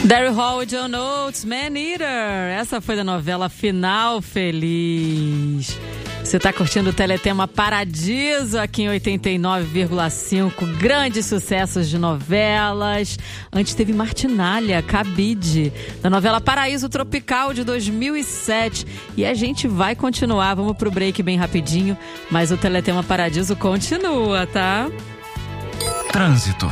Daryl Hall, John Oates, Man Eater. Essa foi da novela Final Feliz. Você tá curtindo o Teletema Paradiso aqui em 89,5. Grandes sucessos de novelas. Antes teve Martinália, Cabide, da novela Paraíso Tropical de 2007. E a gente vai continuar. Vamos pro break bem rapidinho. Mas o Teletema Paradiso continua, tá? Trânsito.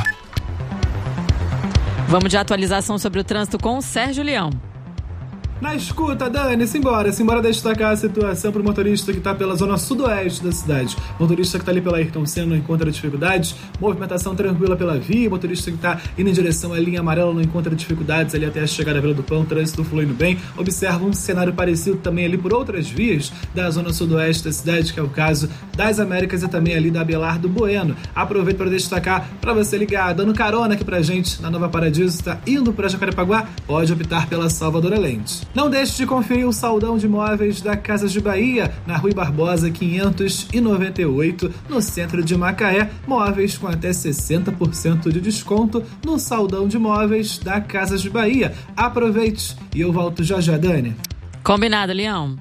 Vamos de atualização sobre o trânsito com o Sérgio Leão. Na escuta, Dani, simbora destacar a situação para o motorista que está pela zona sudoeste da cidade. Motorista que está ali pela Ayrton Senna não encontra dificuldades, movimentação tranquila pela via. Motorista que está indo em direção à linha amarela não encontra dificuldades ali até a chegada à Vila do Pão, trânsito fluindo bem. Observa um cenário parecido também ali por outras vias da zona sudoeste da cidade, que é o caso das Américas e também ali da Abelardo Bueno. Aproveito para destacar para você ligar, dando carona aqui pra gente na Nova Paradiso, está indo para Jacarepaguá, pode optar pela Salvador Lente. Não deixe de conferir o saldão de imóveis da Casas de Bahia, na Rui Barbosa 598, no centro de Macaé. Móveis com até 60% de desconto no saldão de imóveis da Casas de Bahia. Aproveite e eu volto já, Dani. Combinado, Leão.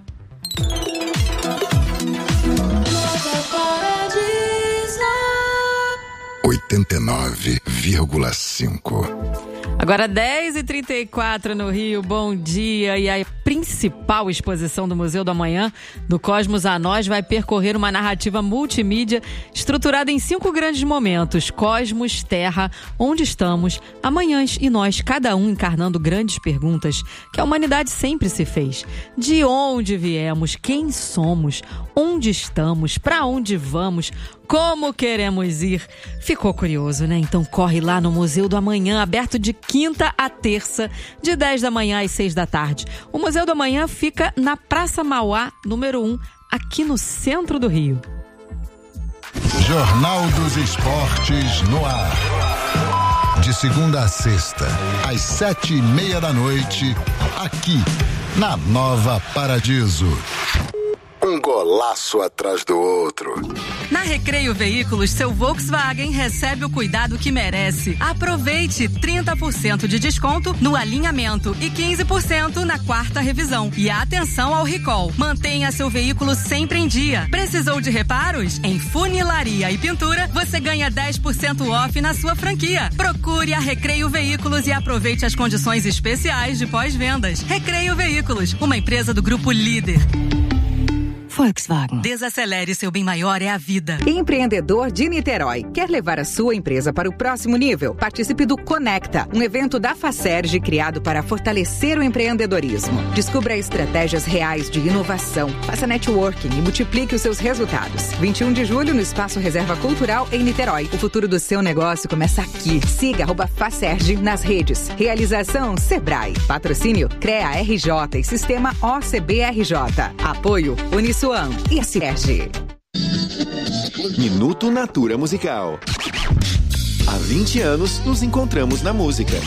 Agora 10h34 no Rio, bom dia. E a principal exposição do Museu do Amanhã, do Cosmos a Nós, vai percorrer uma narrativa multimídia estruturada em 5 grandes momentos: Cosmos, Terra, Onde Estamos, Amanhãs e Nós, cada um encarnando grandes perguntas que a humanidade sempre se fez. De onde viemos, quem somos, onde estamos, para onde vamos, como queremos ir? Ficou curioso, né? Então corre lá no Museu do Amanhã, aberto de quinta a terça, de 10 da manhã às 6 da tarde. O Museu do Amanhã fica na Praça Mauá, número 1, aqui no centro do Rio. Jornal dos Esportes no ar. De segunda a sexta, às 7:30 da noite, aqui na Nova Paradiso. Um golaço atrás do outro. Na Recreio Veículos, seu Volkswagen recebe o cuidado que merece. Aproveite 30% de desconto no alinhamento e 15% na quarta revisão. E atenção ao recall. Mantenha seu veículo sempre em dia. Precisou de reparos? Em funilaria e pintura, você ganha 10% off na sua franquia. Procure a Recreio Veículos e aproveite as condições especiais de pós-vendas. Recreio Veículos, uma empresa do Grupo Líder. Volkswagen. Desacelere, seu bem maior é a vida. Empreendedor de Niterói. Quer levar a sua empresa para o próximo nível? Participe do Conecta, um evento da Facerj criado para fortalecer o empreendedorismo. Descubra estratégias reais de inovação, faça networking e multiplique os seus resultados. 21 de julho no Espaço Reserva Cultural em Niterói. O futuro do seu negócio começa aqui. Siga @Facerj nas redes. Realização Sebrae. Patrocínio CREA RJ e Sistema OCBRJ. Apoio Uniswan e a Sirge. Minuto Natura Musical. Há 20 anos nos encontramos na música.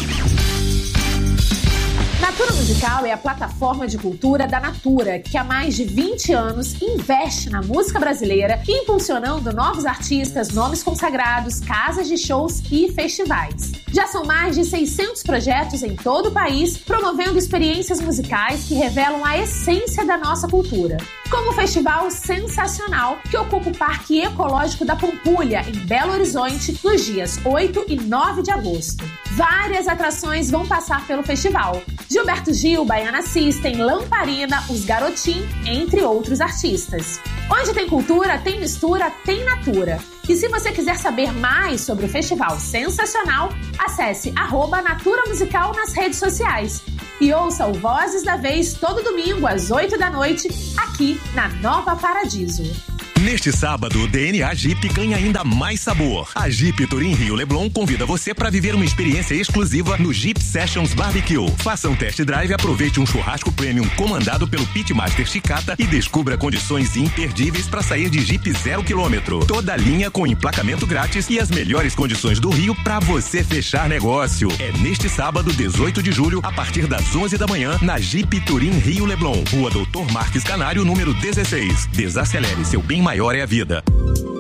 Natura Musical é a plataforma de cultura da Natura, que há mais de 20 anos investe na música brasileira, impulsionando novos artistas, nomes consagrados, casas de shows e festivais. Já são mais de 600 projetos em todo o país, promovendo experiências musicais que revelam a essência da nossa cultura. Como o Festival Sensacional, que ocupa o Parque Ecológico da Pampulha, em Belo Horizonte, nos dias 8 e 9 de agosto. Várias atrações vão passar pelo festival. Gilberto Gil, Baiana System, Lamparina, Os Garotim, entre outros artistas. Onde tem cultura, tem mistura, tem Natura. E se você quiser saber mais sobre o Festival Sensacional, acesse @Natura Musical nas redes sociais. E ouça o Vozes da Vez todo domingo às 8 da noite, aqui na Nova Paradiso. Neste sábado, o DNA Jeep ganha ainda mais sabor. A Jeep Touring Rio Leblon convida você para viver uma experiência exclusiva no Jeep Sessions Barbecue. Faça um test drive e aproveite um churrasco premium comandado pelo Pitmaster Chicata e descubra condições imperdíveis para sair de Jeep 0 km. Toda a linha com emplacamento grátis e as melhores condições do Rio para você fechar negócio. É neste sábado, 18 de julho, a partir das 11 da manhã, na Jeep Touring Rio Leblon, Rua Doutor Marques Canário, número 16. Desacelere, seu bem maior é a vida.